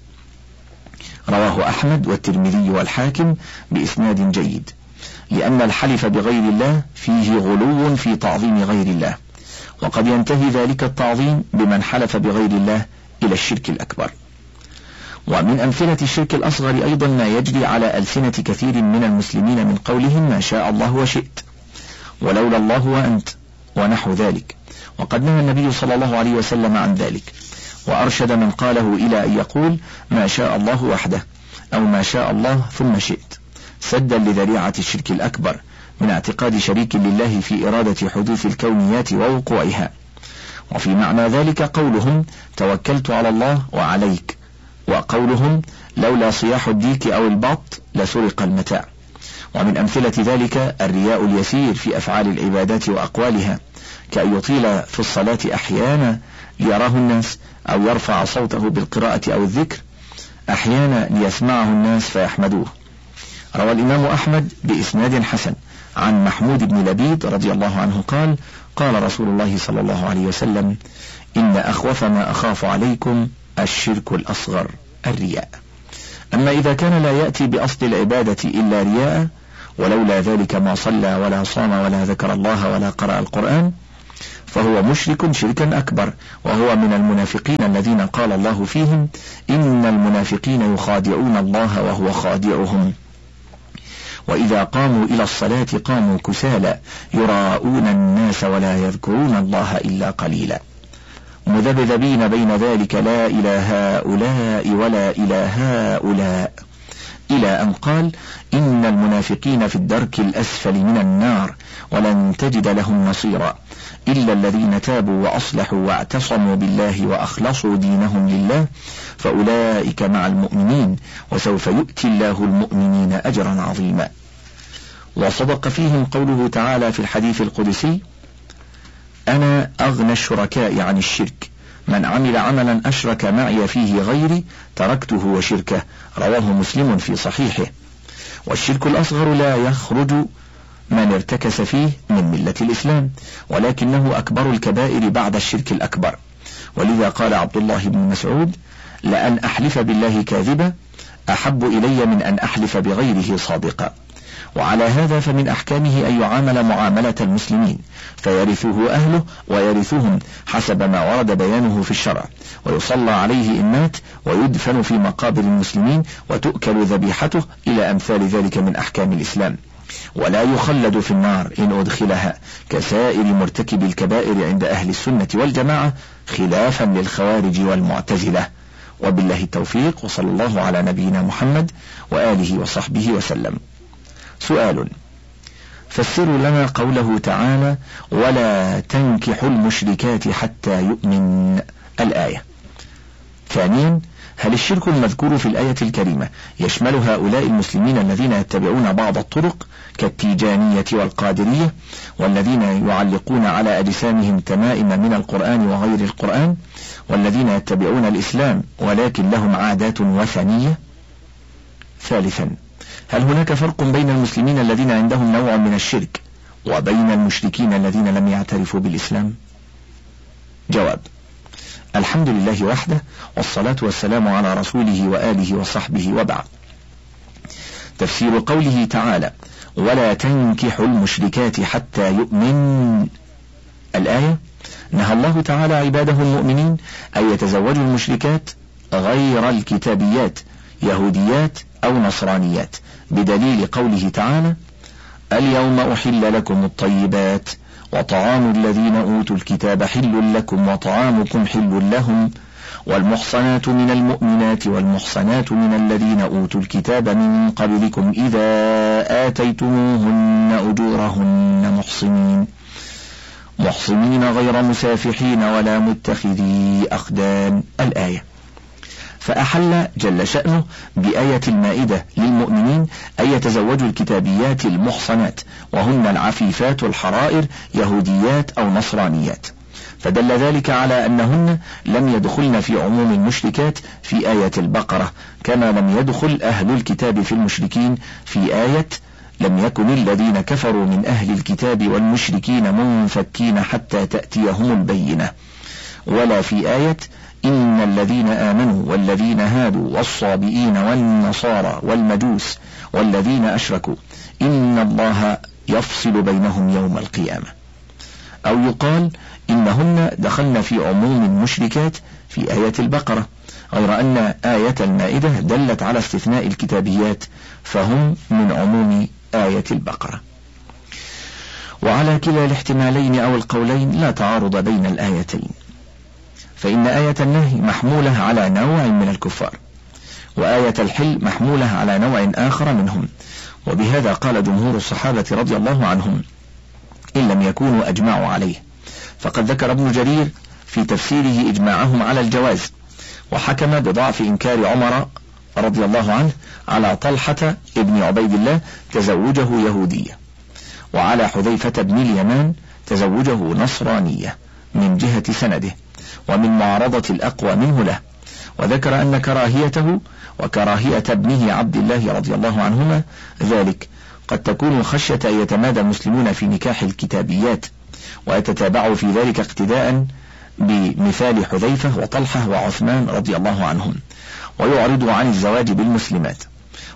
رواه أحمد والترمذي والحاكم بإسناد جيد، لأن الحلف بغير الله فيه غلو في تعظيم غير الله، وقد ينتهي ذلك التعظيم بمن حلف بغير الله إلى الشرك الأكبر. ومن أمثلة الشرك الأصغر أيضا ما يجري على ألسنة كثير من المسلمين من قولهم ما شاء الله وشئت، ولولا الله وأنت، ونحو ذلك، وقد نهى النبي صلى الله عليه وسلم عن ذلك، وأرشد من قاله إلى أن يقول ما شاء الله وحده، أو ما شاء الله ثم شئت، سدا لذريعة الشرك الأكبر من اعتقاد شريك لله في إرادة حدوث الكونيات ووقوعها. وفي معنى ذلك قولهم توكلت على الله وعليك، وقولهم لولا صياح الديك أو البط لسرق المتاع. ومن أمثلة ذلك الرياء اليسير في أفعال العبادات وأقوالها، كأن يطيل في الصلاة أحيانا ليراه الناس، أو يرفع صوته بالقراءة أو الذكر أحيانا ليسمعه الناس فيحمدوه. روى الإمام أحمد بإسناد حسن عن محمود بن لبيد رضي الله عنه قال: قال رسول الله صلى الله عليه وسلم: إن أخوف ما أخاف عليكم الشرك الأصغر الرياء. أما إذا كان لا يأتي بأصل العبادة إلا رياء، ولولا ذلك ما صلى ولا صام ولا ذكر الله ولا قرأ القرآن، فهو مشرك شركا أكبر، وهو من المنافقين الذين قال الله فيهم: إن المنافقين يخادعون الله وهو خادعهم، وإذا قاموا إلى الصلاة قاموا كسالى يراءون الناس ولا يذكرون الله إلا قليلا، مذبذبين بين ذلك لا إلى هؤلاء ولا إلى هؤلاء، إلى أن قال: إن المنافقين في الدرك الأسفل من النار ولن تجد لهم نصيرا إلا الذين تابوا وأصلحوا واعتصموا بالله وأخلصوا دينهم لله فأولئك مع المؤمنين وسوف يؤتي الله المؤمنين أجرا عظيما. وصدق فيهم قوله تعالى في الحديث القدسي: أنا أغنى الشركاء عن الشرك، من عمل عملا أشرك معي فيه غيري تركته وشركه، رواه مسلم في صحيحه. والشرك الأصغر لا يخرج من ارتكس فيه من ملة الإسلام، ولكنه أكبر الكبائر بعد الشرك الأكبر، ولذا قال عبد الله بن مسعود: لأن أحلف بالله كاذبا أحب إلي من أن أحلف بغيره صادقا. وعلى هذا فمن أحكامه أن يعامل معاملة المسلمين فيرثه أهله ويرثهم حسب ما ورد بيانه في الشرع، ويصلى عليه إن مات ويدفن في مقابر المسلمين وتؤكل ذبيحته إلى أمثال ذلك من أحكام الإسلام، ولا يخلد في النار إن أدخلها كسائر مرتكب الكبائر عند أهل السنة والجماعة، خلافا للخوارج والمعتزلة. وبالله التوفيق، وصلى الله على نبينا محمد وآله وصحبه وسلم. سؤال: فسروا لنا قوله تعالى: ولا تنكحوا المشركات حتى يؤمن، الآية. ثانيا: هل الشرك المذكور في الآية الكريمة يشمل هؤلاء المسلمين الذين يتبعون بعض الطرق كالتيجانية والقادرية، والذين يعلقون على أجسامهم تمائم من القرآن وغير القرآن، والذين يتبعون الإسلام ولكن لهم عادات وثنية؟ ثالثا: هل هناك فرق بين المسلمين الذين عندهم نوع من الشرك وبين المشركين الذين لم يعترفوا بالإسلام؟ جواب: الحمد لله وحده، والصلاة والسلام على رسوله وآله وصحبه، وبعد. تفسير قوله تعالى: ولا تنكحوا المشركات حتى يؤمن، الآية: نهى الله تعالى عباده المؤمنين أن يتزوجوا المشركات غير الكتابيات يهوديات أو نصرانيات، بدليل قوله تعالى: اليوم أحل لكم الطيبات وطعام الذين أوتوا الكتاب حل لكم وطعامكم حل لهم والمحصنات من المؤمنات والمحصنات من الذين أوتوا الكتاب من قبلكم إذا آتيتموهن أجورهن محصنين محصنين غير مسافحين ولا متخذي أخدان، الآية. فأحل جل شأنه بآية المائدة للمؤمنين أن يتزوجوا الكتابيات المحصنات، وهن العفيفات الحرائر يهوديات أو نصرانيات، فدل ذلك على أنهن لم يدخلن في عموم المشركات في آية البقرة، كما لم يدخل أهل الكتاب في المشركين في آية لم يكن الذين كفروا من أهل الكتاب والمشركين منفكين حتى تأتيهم البينة، ولا في آية إن الذين آمنوا والذين هادوا والصابئين والنصارى والمجوس والذين أشركوا إن الله يفصل بينهم يوم القيامة. أو يقال إنهن دخلن في عموم المشركات في آية البقرة، غير أن آية المائدة دلت على استثناء الكتابيات، فهم من عموم آية البقرة. وعلى كلا الاحتمالين أو القولين لا تعارض بين الآيتين، فإن آية النهي محمولة على نوع من الكفار، وآية الحل محمولة على نوع آخر منهم، وبهذا قال جمهور الصحابة رضي الله عنهم إن لم يكونوا أجمعوا عليه، فقد ذكر ابن جرير في تفسيره إجماعهم على الجواز، وحكم بضعف إنكار عمر رضي الله عنه على طلحة ابن عبيد الله تزوجه يهودية، وعلى حذيفة بن اليمان تزوجه نصرانية من جهة سنده ومن معارضة الأقوى منه له، وذكر أن كراهيته وكراهية ابنه عبد الله رضي الله عنهما ذلك قد تكون خشية أن يتمادى المسلمون في نكاح الكتابيات ويتتابعوا في ذلك اقتداء بمثال حذيفة وطلحة وعثمان رضي الله عنهم، ويعرضوا عن الزواج بالمسلمات،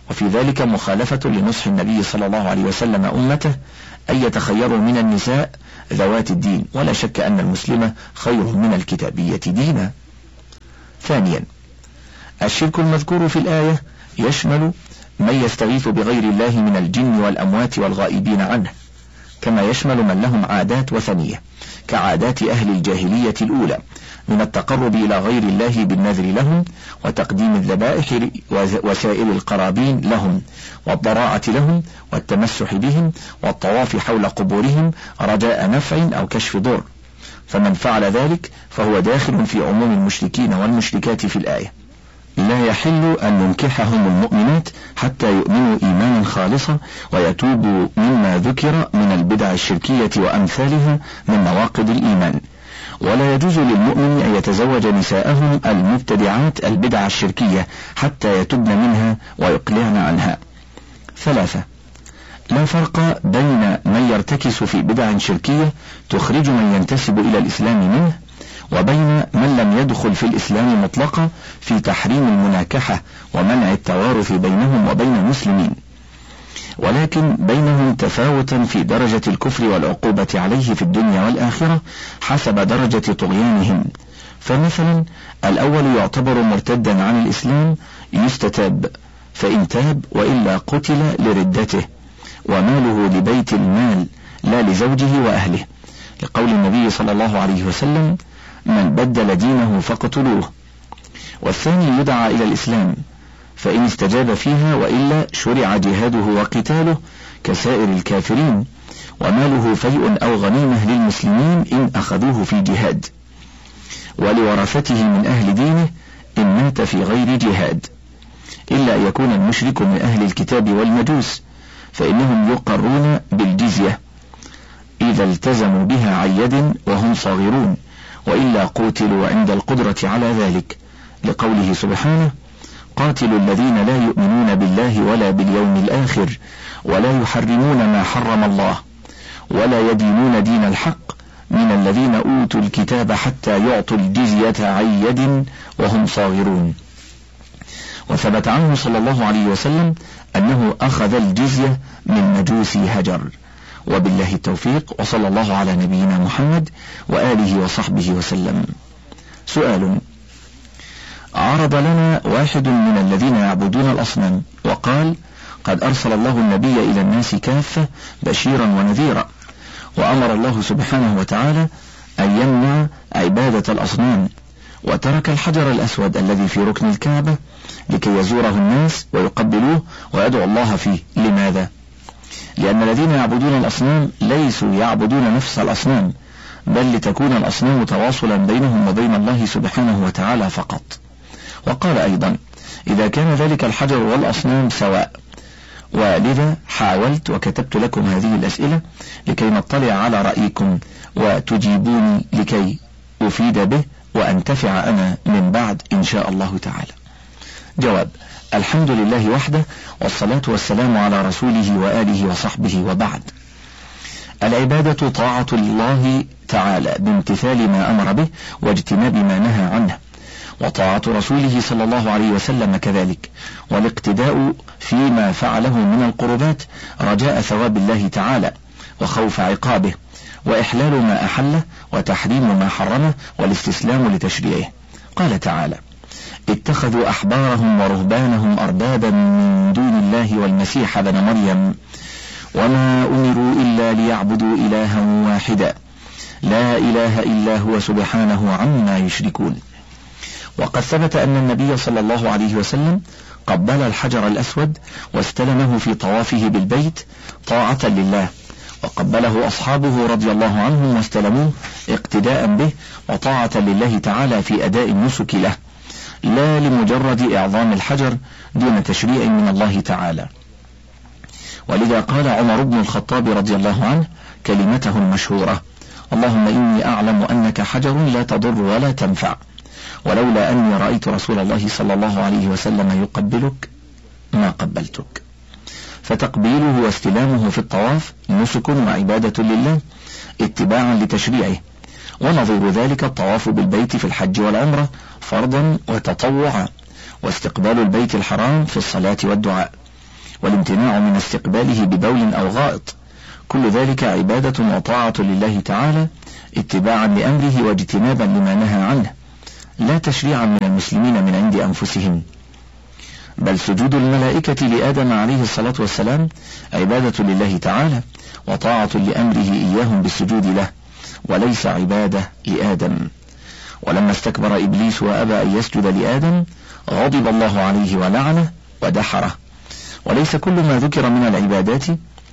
وفي ذلك مخالفة لنصح النبي صلى الله عليه وسلم أمته أن يتخيروا من النساء ذوات الدين، ولا شك أن المسلمة خير من الكتابية دينا. ثانيا، الشرك المذكور في الآية يشمل من يستغيث بغير الله من الجن والأموات والغائبين عنه، كما يشمل من لهم عادات وثنية كعادات أهل الجاهلية الأولى من التقرب إلى غير الله بالنذر لهم، وتقديم الذبائح وسائر القرابين لهم، والضراعة لهم، والتمسح بهم، والطواف حول قبورهم رجاء نفع أو كشف ضر. فمن فعل ذلك فهو داخل في عموم المشركين والمشركات في الآية. لا يحل أن ننكحهم المؤمنات حتى يؤمنوا إيمانا خالصا ويتوبوا مما ذكر من البدع الشركية وأمثالها من نواقض الإيمان، ولا يجوز للمؤمن أن يتزوج نساءهم المبتدعات البدع الشركية حتى يتبن منها ويقلعن عنها. ثلاثة، لا فرق بين من يرتكس في بدع شركية تخرج من ينتسب إلى الإسلام منه، وبين من لم يدخل في الإسلام مطلقا في تحريم المناكحة ومنع التوارث بينهم وبين المسلمين، ولكن بينهم تفاوتا في درجة الكفر والعقوبة عليه في الدنيا والآخرة حسب درجة طغيانهم. فمثلا الأول يعتبر مرتدا عن الإسلام يستتاب، فإن تاب وإلا قتل لردته، وماله لبيت المال لا لزوجه وأهله، لقول النبي صلى الله عليه وسلم: من بدل دينه فاقتلوه. والثاني يدعى إلى الإسلام، فإن استجاب فيها وإلا شرع جهاده وقتاله كسائر الكافرين، وماله فيء أو غنيمة للمسلمين إن أخذوه في جهاد، ولورثته من أهل دينه إن مات في غير جهاد، إلا أن يكون المشرك من أهل الكتاب والمجوس، فإنهم يقرون بالجزية إذا التزموا بها عن يد وهم صاغرون، وإلا قوتلوا عند القدرة على ذلك، لقوله سبحانه: قاتلوا الذين لا يؤمنون بالله ولا باليوم الآخر ولا يحرمون ما حرم الله ولا يدينون دين الحق من الذين أوتوا الكتاب حتى يعطوا الجزية عن يد وهم صاغرون. وثبت عنه صلى الله عليه وسلم أنه أخذ الجزية من مجوس هجر. وبالله التوفيق، وصلى الله على نبينا محمد وآله وصحبه وسلم. سؤال: عرض لنا واحد من الذين يعبدون الأصنام وقال: قد أرسل الله النبي إلى الناس كافة بشيرا ونذيرا، وأمر الله سبحانه وتعالى أن يمنع عبادة الأصنام، وترك الحجر الأسود الذي في ركن الكعبة لكي يزوره الناس ويقبلوه ويدعو الله فيه. لماذا؟ لأن الذين يعبدون الأصنام ليسوا يعبدون نفس الأصنام، بل لتكون الأصنام تواصلا بينهم وبين الله سبحانه وتعالى فقط. وقال أيضا: إذا كان ذلك الحجر والأصنام سواء. ولذا حاولت وكتبت لكم هذه الأسئلة لكي نطلع على رأيكم وتجيبوني لكي أفيد به وأنتفع أنا من بعد إن شاء الله تعالى. جواب: الحمد لله وحده، والصلاة والسلام على رسوله وآله وصحبه، وبعد. العبادة طاعة الله تعالى بامتثال ما أمر به واجتناب ما نهى عنه، وطاعة رسوله صلى الله عليه وسلم كذلك، والاقتداء فيما فعله من القربات رجاء ثواب الله تعالى وخوف عقابه، وإحلال ما أحله وتحريم ما حرمه والاستسلام لتشريعه. قال تعالى: اتخذوا أحبارهم ورهبانهم أربابا من دون الله والمسيح ابن مريم وما أمروا إلا ليعبدوا إلها واحدا لا إله إلا هو سبحانه عما يشركون. وقد ثبت أن النبي صلى الله عليه وسلم قبل الحجر الأسود واستلمه في طوافه بالبيت طاعة لله، وقبله أصحابه رضي الله عنهم واستلموه اقتداء به وطاعة لله تعالى في أداء النسك له، لا لمجرد إعظام الحجر دون تشريع من الله تعالى. ولذا قال عمر بن الخطاب رضي الله عنه كلمته المشهورة: اللهم إني أعلم أنك حجر لا تضر ولا تنفع، ولولا أني رأيت رسول الله صلى الله عليه وسلم يقبلك ما قبلتك. فتقبيله واستلامه في الطواف نسك وعبادة لله اتباعا لتشريعه، ونظير ذلك الطواف بالبيت في الحج والعمرة فرضا وتطوعا، واستقبال البيت الحرام في الصلاة والدعاء، والامتناع من استقباله ببول أو غائط، كل ذلك عبادة وطاعة لله تعالى اتباعا لأمره واجتنابا لما نهى عنه، لا تشريعا من المسلمين من عند أنفسهم. بل سجود الملائكة لآدم عليه الصلاة والسلام عبادة لله تعالى وطاعة لأمره إياهم بالسجود له، وليس عبادة لآدم. ولما استكبر إبليس وأبى أن يسجد لآدم غضب الله عليه ولعنه ودحره. وليس كل ما ذكر من العبادات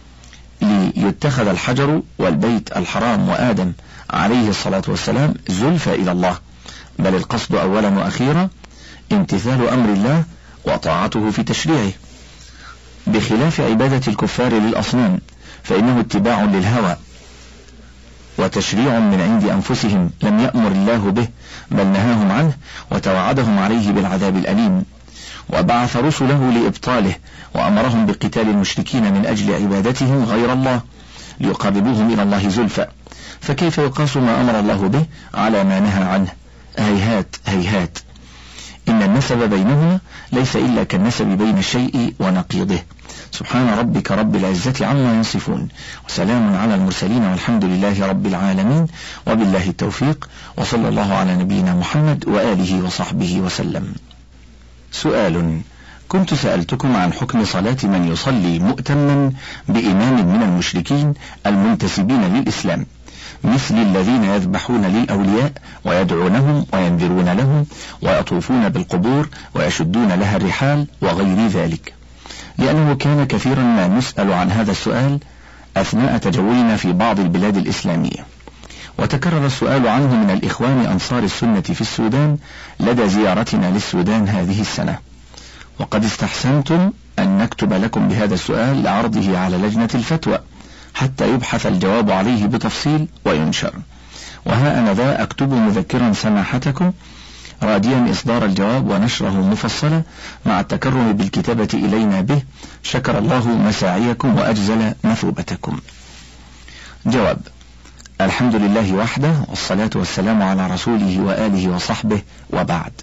ليتخذ الحجر والبيت الحرام وآدم عليه الصلاة والسلام زلفى إلى الله، بل القصد أولا وأخيرا امتثال أمر الله وطاعته في تشريعه، بخلاف عبادة الكفار للأصنام فإنه اتباع للهوى وتشريع من عند أنفسهم لم يأمر الله به، بل نهاهم عنه وتوعدهم عليه بالعذاب الأليم، وبعث رسله لإبطاله وأمرهم بقتال المشركين من أجل عبادتهم غير الله ليقربوهم إلى الله زلفى، فكيف يقاس ما أمر الله به على ما نهى عنه؟ هيهات هيهات، إن النسب بينهما ليس إلا كالنسب بين الشيء ونقيضه. سبحان ربك رب العزة عما يصفون، وسلام على المرسلين، والحمد لله رب العالمين، وبالله التوفيق، وصلى الله على نبينا محمد وآله وصحبه وسلم. سؤال: كنت سألتكم عن حكم صلاة من يصلي مؤتما بإمام من المشركين المنتسبين للإسلام، مثل الذين يذبحون للأولياء ويدعونهم وينذرون لهم ويطوفون بالقبور ويشدون لها الرحال وغير ذلك، لأنه كان كثيرا ما نسأل عن هذا السؤال أثناء تجولنا في بعض البلاد الإسلامية، وتكرر السؤال عنه من الإخوان أنصار السنة في السودان لدى زيارتنا للسودان هذه السنة، وقد استحسنتم أن نكتب لكم بهذا السؤال لعرضه على لجنة الفتوى حتى يبحث الجواب عليه بتفصيل وينشر، وها أنا ذا أكتب مذكرا سماحتكم راديا إصدار الجواب ونشره مفصلا مع التكرم بالكتابة إلينا به، شكر الله مساعيكم وأجزل مثوبتكم. جواب: الحمد لله وحده، والصلاة والسلام على رسوله وآله وصحبه، وبعد.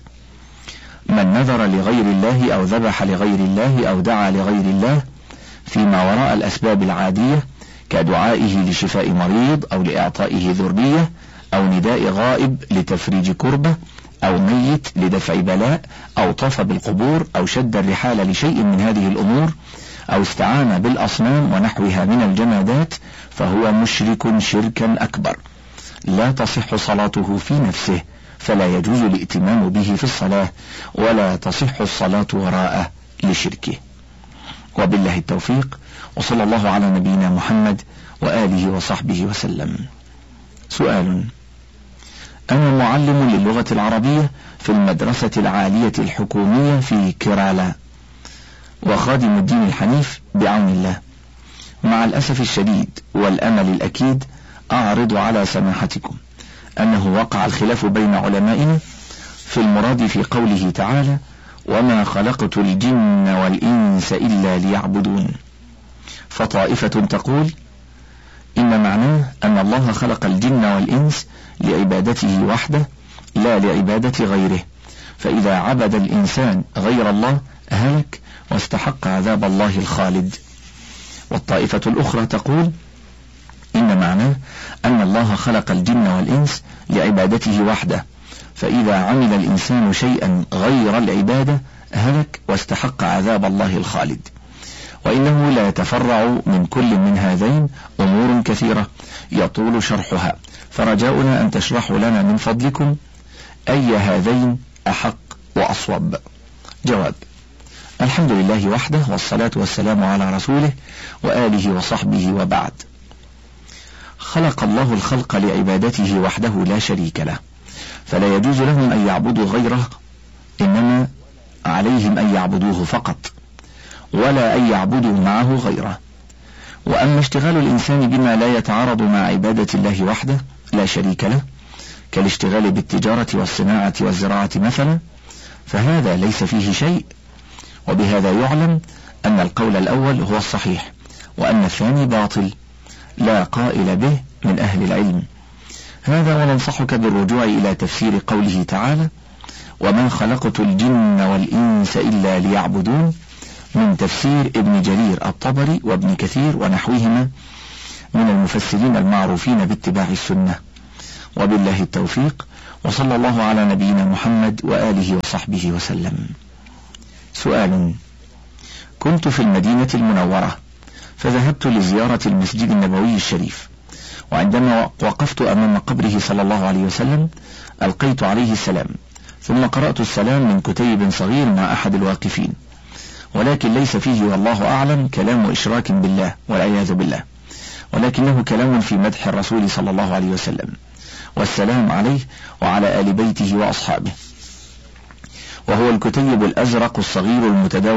من نذر لغير الله أو ذبح لغير الله أو دعا لغير الله فيما وراء الأسباب العادية كدعائه لشفاء مريض أو لإعطائه ذرية أو نداء غائب لتفريج كربة أو ميت لدفع بلاء أو طاف بالقبور أو شد الرحال لشيء من هذه الأمور أو استعان بالأصنام ونحوها من الجمادات فهو مشرك شركا أكبر، لا تصح صلاته في نفسه، فلا يجوز الائتمام به في الصلاة، ولا تصح الصلاة وراءه لشركه. وبالله التوفيق، وصلى الله على نبينا محمد وآله وصحبه وسلم. سؤال: أنا معلم للغة العربية في المدرسة العالية الحكومية في كيرالا، وخادم الدين الحنيف بعون الله. مع الأسف الشديد والأمل الأكيد أعرض على سماحتكم أنه وقع الخلاف بين علمائنا في المراد في قوله تعالى: وما خلقت الجن والإنس إلا ليعبدون، فطائفة تقول إن معناه أن الله خلق الجن والإنس لعبادته وحده لا لعبادة غيره، فإذا عبد الإنسان غير الله هلك واستحق عذاب الله الخالد. والطائفة الأخرى تقول إن معناه أن الله خلق الجن والإنس لعبادته وحده، فإذا عمل الإنسان شيئا غير العبادة هلك واستحق عذاب الله الخالد. وإنه لا يتفرع من كل من هذين أمور كثيرة يطول شرحها، فرجاؤنا أن تشرحوا لنا من فضلكم أي هذين أحق وأصوب. جواب: الحمد لله وحده، والصلاة والسلام على رسوله وآله وصحبه، وبعد. خلق الله الخلق لعبادته وحده لا شريك له، فلا يجوز لهم أن يعبدوا غيره، إنما عليهم أن يعبدوه فقط، ولا أن يعبدوا معه غيره. وأما اشتغال الإنسان بما لا يتعارض مع عبادة الله وحده لا شريك له كالاشتغال بالتجارة والصناعة والزراعة مثلا، فهذا ليس فيه شيء. وبهذا يعلم أن القول الأول هو الصحيح، وأن الثاني باطل لا قائل به من أهل العلم. هذا وننصحك بالرجوع إلى تفسير قوله تعالى: وما خلقت الجن والإنس إلا ليعبدون، من تفسير ابن جرير الطبري وابن كثير ونحوهما من المفسرين المعروفين باتباع السنة. وبالله التوفيق، وصلى الله على نبينا محمد وآله وصحبه وسلم. سؤال: كنت في المدينة المنورة فذهبت لزيارة المسجد النبوي الشريف، وعندما وقفت أمام قبره صلى الله عليه وسلم ألقيت عليه السلام، ثم قرأت السلام من كتيب صغير مع أحد الواقفين، ولكن ليس فيه والله أعلم كلام إشراك بالله والعياذ بالله، ولكنه كلام في مدح الرسول صلى الله عليه وسلم والسلام عليه وعلى آل بيته وأصحابه، وهو الكتيب الأزرق الصغير المتداول